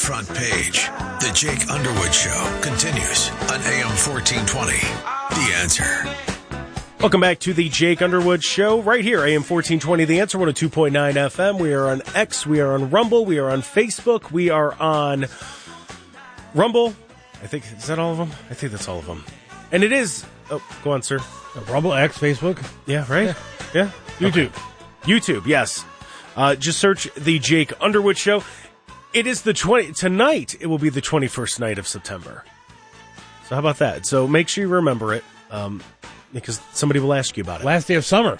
front page. The Jake Underwood Show continues on AM 1420. The Answer. Welcome back to the Jake Underwood Show right here, AM 1420, The Answer, 102.9 FM. We are on X, we are on Rumble, we are on Facebook, we are on Rumble. Is that all of them? I think that's all of them. And it is, go on, sir. Rumble, X, Facebook. Yeah, right? Yeah. YouTube. Okay. YouTube, yes. Just search the Jake Underwood Show. It is tonight it will be the 21st night of September. So how about that? So make sure you remember it, because somebody will ask you about it. Last day of summer.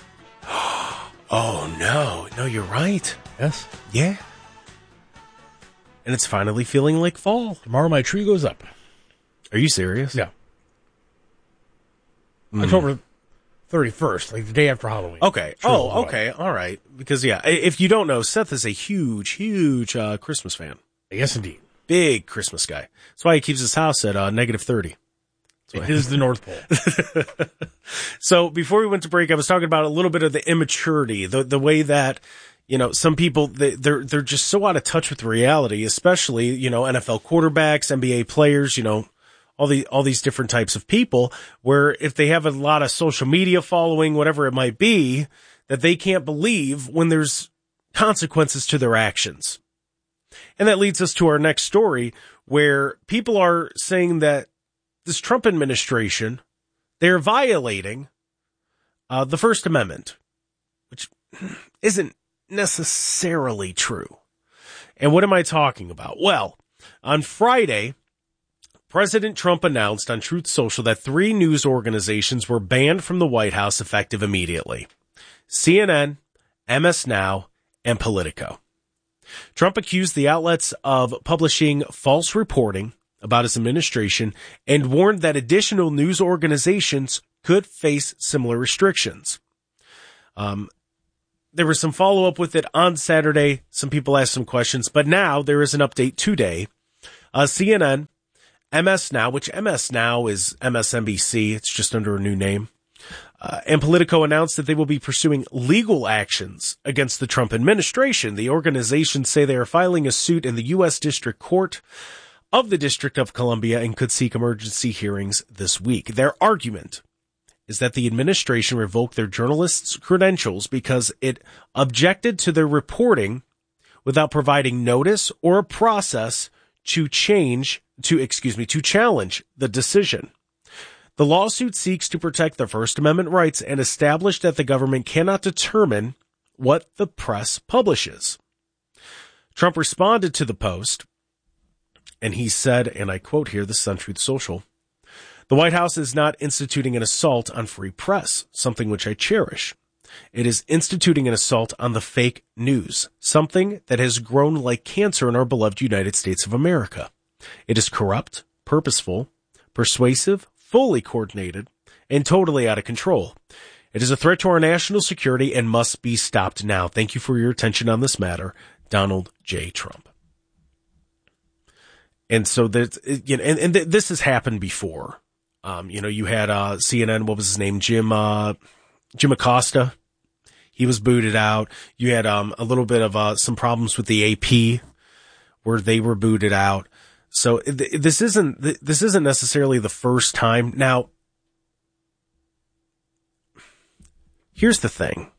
Oh, no. No, you're right. Yes. Yeah. And it's finally feeling like fall. Tomorrow my tree goes up. Are you serious? Yeah. October 31st, like the day after Halloween. Okay. Oh, okay. All right. Because, yeah, if you don't know, Seth is a huge, huge Christmas fan. Yes, indeed. Big Christmas guy. That's why he keeps his house at negative 30. It is the North Pole. So before we went to break, I was talking about a little bit of the immaturity, the way that, some people, they're just so out of touch with reality, especially, NFL quarterbacks, NBA players, all these different types of people, where if they have a lot of social media following, whatever it might be, that they can't believe when there's consequences to their actions. And that leads us to our next story, where people are saying that this Trump administration, they're violating the First Amendment, which isn't necessarily true. And what am I talking about? Well, on Friday, President Trump announced on Truth Social that 3 news organizations were banned from the White House effective immediately: CNN, MS Now, and Politico. Trump accused the outlets of publishing false reporting about his administration and warned that additional news organizations could face similar restrictions. There was some follow-up with it on Saturday. Some people asked some questions, but now there is an update today. CNN, MS Now, which MS Now is MSNBC. It's just under a new name. And Politico announced that they will be pursuing legal actions against the Trump administration. The organizations say they are filing a suit in the U.S. District Court of the District of Columbia and could seek emergency hearings this week. Their argument is that the administration revoked their journalists' credentials because it objected to their reporting without providing notice or a process to challenge the decision. The lawsuit seeks to protect the First Amendment rights and establish that the government cannot determine what the press publishes. Trump responded to the Post, and he said, and I quote here, this is on Truth Social, "The White House is not instituting an assault on free press, something which I cherish. It is instituting an assault on the fake news, something that has grown like cancer in our beloved United States of America. It is corrupt, purposeful, persuasive, fully coordinated, and totally out of control. It is a threat to our national security and must be stopped now. Thank you for your attention on this matter. Donald J. Trump." And so this has happened before. You had CNN, what was his name? Jim Acosta. He was booted out. You had a little bit of some problems with the AP where they were booted out. So this isn't necessarily the first time. Now, here's the thing.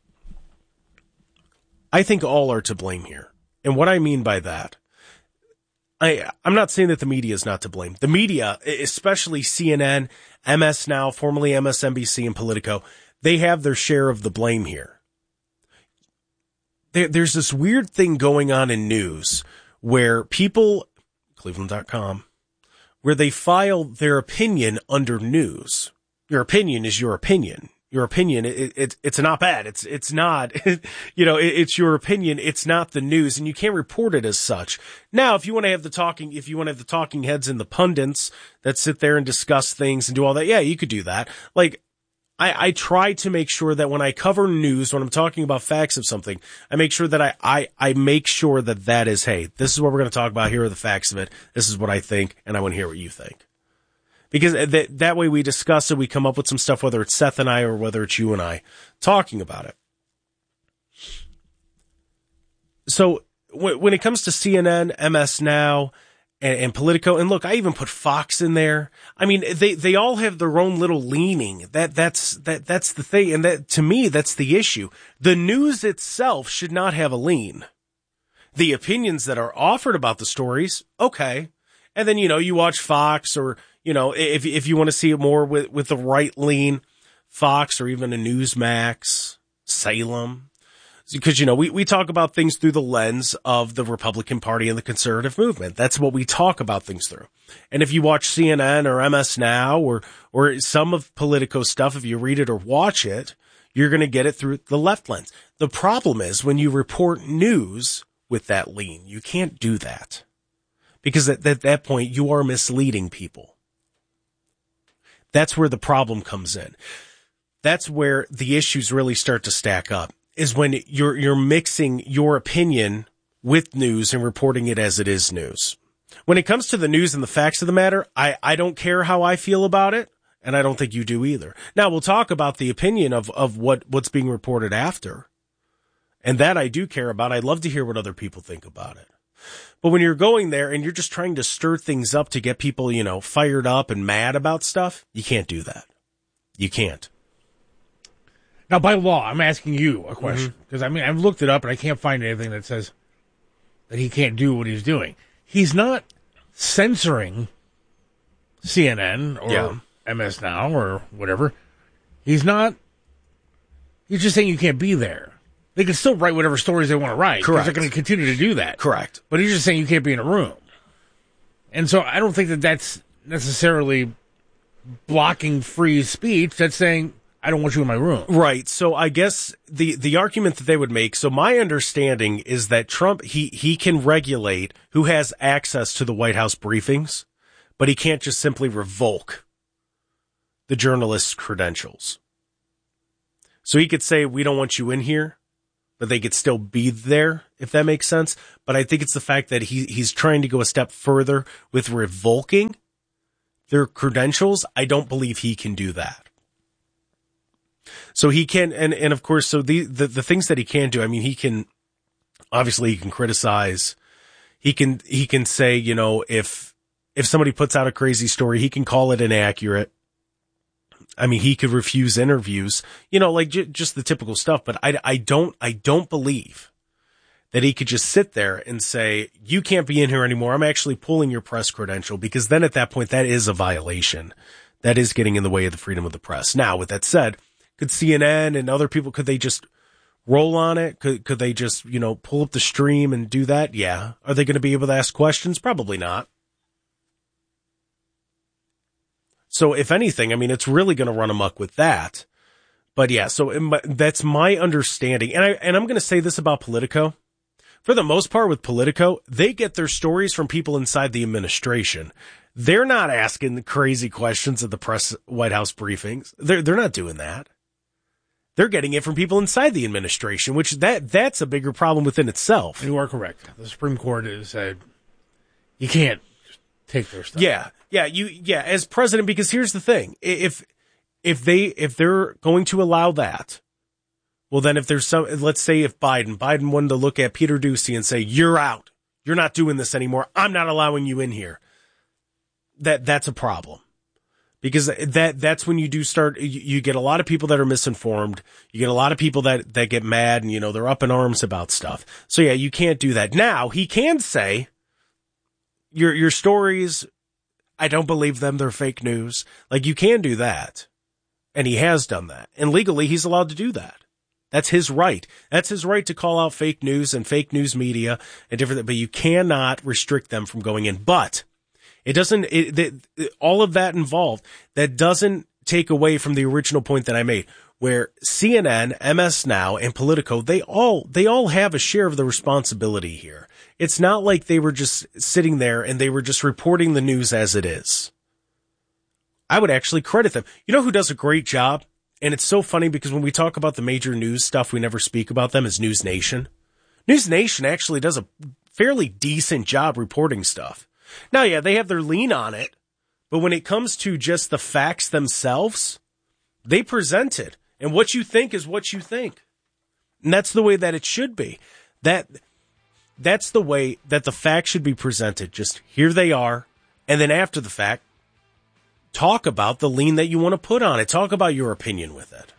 I think all are to blame here. And what I mean by that, I'm not saying that the media is not to blame. The media, especially CNN, MS Now, formerly MSNBC, and Politico, they have their share of the blame here. There's this weird thing going on in news where people, Cleveland.com, where they file their opinion under news. Your opinion is your opinion. Your opinion, it's an op-ed. It's not, it's your opinion. It's not the news, and you can't report it as such. Now, if you want to have the talking heads and the pundits that sit there and discuss things and do all that, yeah, you could do that. Like, I try to make sure that when I cover news, when I'm talking about facts of something, I make sure that I make sure that is, hey, this is what we're going to talk about. Here are the facts of it. This is what I think, and I want to hear what you think. Because that way we discuss it, we come up with some stuff, whether it's Seth and I or whether it's you and I talking about it. So when it comes to CNN, MS Now, and Politico, and look, I even put Fox in there. I mean, they all have their own little leaning. That's the thing. And that, to me, that's the issue. The news itself should not have a lean. The opinions that are offered about the stories, okay. And then, you watch Fox, or, if you want to see it more with the right lean, Fox, or even a Newsmax, Salem. Because, we talk about things through the lens of the Republican Party and the conservative movement. That's what we talk about things through. And if you watch CNN or MS Now or some of Politico stuff, if you read it or watch it, you're going to get it through the left lens. The problem is when you report news with that lean, you can't do that. Because at that point, you are misleading people. That's where the problem comes in. That's where the issues really start to stack up. Is when you're mixing your opinion with news and reporting it as it is news. When it comes to the news and the facts of the matter, I don't care how I feel about it, and I don't think you do either. Now, we'll talk about the opinion of what's being reported after, and that I do care about. I'd love to hear what other people think about it. But when you're going there and you're just trying to stir things up to get people, fired up and mad about stuff, you can't do that. You can't. Now, by law, I'm asking you a question, because I've looked it up and I can't find anything that says that he can't do what he's doing. He's not censoring CNN or MS Now or whatever. He's just saying you can't be there. They can still write whatever stories they want to write. Correct. They're going to continue to do that. Correct. But he's just saying you can't be in a room. And so I don't think that that's necessarily blocking free speech. That's saying, I don't want you in my room. Right. So I guess the argument that they would make, so my understanding is that Trump, he can regulate who has access to the White House briefings, but he can't just simply revoke the journalist's credentials. So he could say, we don't want you in here, but they could still be there, if that makes sense. But I think it's the fact that he's trying to go a step further with revoking their credentials. I don't believe he can do that. So he can, and of course, so the things that he can do, I mean, he can criticize, he can say, if somebody puts out a crazy story, he can call it inaccurate. I mean, he could refuse interviews, just the typical stuff, but I don't believe that he could just sit there and say, you can't be in here anymore. I'm actually pulling your press credential, because then at that point, that is a violation. That is getting in the way of the freedom of the press. Now, with that said, could CNN and other people, could they just roll on it? Could they just, pull up the stream and do that? Yeah. Are they going to be able to ask questions? Probably not. So if anything, I mean, it's really going to run amok with that. But yeah, so that's my understanding. And I'm going to say this about Politico. For the most part with Politico, they get their stories from people inside the administration. They're not asking the crazy questions at the White House briefings. They're not doing that. They're getting it from people inside the administration, which that's a bigger problem within itself. You are correct. The Supreme Court has said you can't just take their stuff. Yeah, as president, because here's the thing: if they're going to allow that, well, then if there's let's say if Biden wanted to look at Peter Doocy and say, "You're out. You're not doing this anymore. I'm not allowing you in here." That's a problem. Because that's when you do start, you get a lot of people that are misinformed. You get a lot of people that get mad and, they're up in arms about stuff. So yeah, you can't do that. Now, he can say, your stories, I don't believe them, they're fake news. Like, you can do that. And he has done that. And legally, he's allowed to do that. That's his right. That's his right to call out fake news and fake news media and different, but you cannot restrict them from going in. But it doesn't, all of that involved, that doesn't take away from the original point that I made, where CNN, MS Now, and Politico, they all have a share of the responsibility here. It's not like they were just sitting there and they were just reporting the news as it is. I would actually credit them. You know who does a great job? And it's so funny because when we talk about the major news stuff, we never speak about them, is News Nation. News Nation actually does a fairly decent job reporting stuff. Now, yeah, they have their lean on it, but when it comes to just the facts themselves, they present it. And what you think is what you think. And that's the way that it should be. That that's the way that the facts should be presented. Just here they are. And then after the fact, talk about the lien that you want to put on it. Talk about your opinion with it.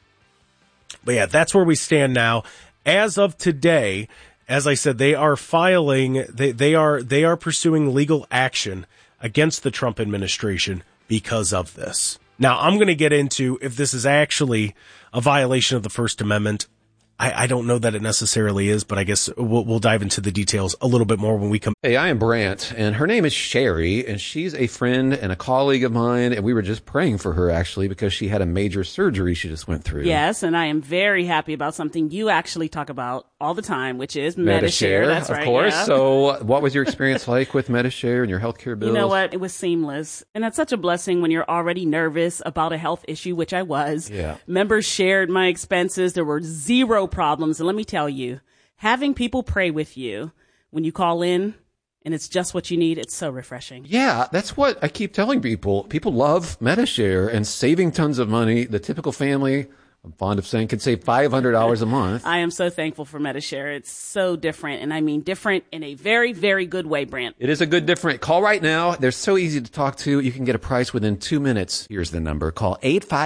But yeah, that's where we stand now. As of today, as I said, they are filing, they are pursuing legal action against the Trump administration because of this. Now, I'm going to get into if this is actually a violation of the First Amendment. I don't know that it necessarily is, but I guess we'll dive into the details a little bit more when we come. Hey, I am Brant, and her name is Sherry, and she's a friend and a colleague of mine, and we were just praying for her, actually, because she had a major surgery she just went through. Yes, and I am very happy about something you actually talk about all the time, which is Medi-Share. That's right, of course. Yeah. So what was your experience like with Medi-Share and your healthcare bills? You know what? It was seamless. And that's such a blessing when you're already nervous about a health issue, which I was. Yeah. Members shared my expenses. There were zero problems. And let me tell you, having people pray with you when you call in and it's just what you need, it's so refreshing. Yeah, that's what I keep telling people. People love Medi-Share and saving tons of money. The typical family, I'm fond of saying, could save $500 a month. I am so thankful for Medi-Share. It's so different, and I mean different in a very, very good way, Brant. It is a good different. Call right now. They're so easy to talk to. You can get a price within 2 minutes. Here's the number. Call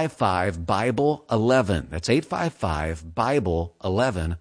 855-BIBLE-11. That's 855-BIBLE-11.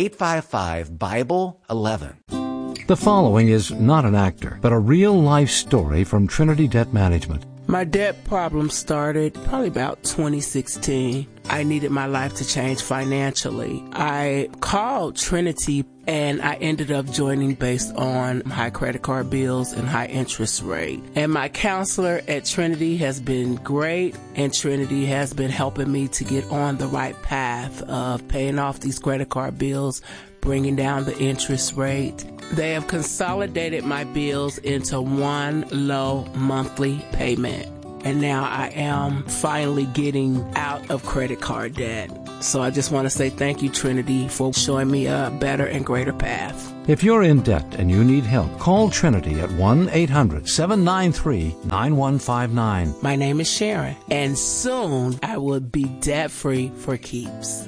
855-BIBLE-11. The following is not an actor, but a real-life story from Trinity Debt Management. My debt problem started probably about 2016. I needed my life to change financially. I called Trinity and I ended up joining based on high credit card bills and high interest rate. And my counselor at Trinity has been great, and Trinity has been helping me to get on the right path of paying off these credit card bills, bringing down the interest rate. They have consolidated my bills into one low monthly payment. And now I am finally getting out of credit card debt. So I just want to say thank you, Trinity, for showing me a better and greater path. If you're in debt and you need help, call Trinity at 1-800-793-9159. My name is Sharon, and soon I will be debt-free for keeps.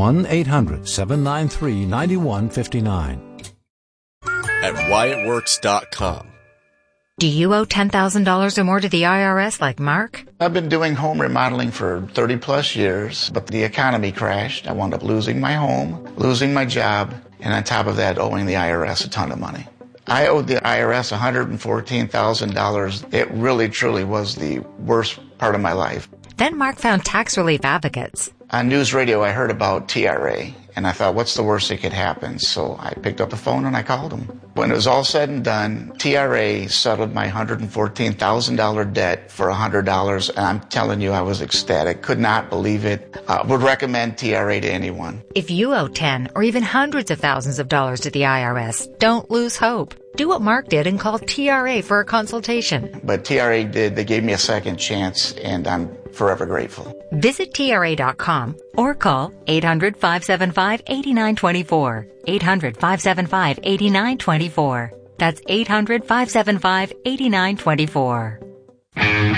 1-800-793-9159. At WyattWorks.com. Do you owe $10,000 or more to the IRS like Mark? I've been doing home remodeling for 30 plus years, but the economy crashed. I wound up losing my home, losing my job, and on top of that, owing the IRS a ton of money. I owed the IRS $114,000. It really, truly was the worst part of my life. Then Mark found Tax Relief Advocates. On news radio, I heard about TRA, and I thought, what's the worst that could happen? So I picked up the phone and I called them. When it was all said and done, TRA settled my $114,000 debt for $100, and I'm telling you, I was ecstatic. Could not believe it. Would recommend TRA to anyone. If you owe 10 or even hundreds of thousands of dollars to the IRS, don't lose hope. Do what Mark did and call TRA for a consultation. But TRA did. They gave me a second chance, and I'm forever grateful. Visit TRA.com or call 800-575-8924. 800-575-8924. That's 800-575-8924.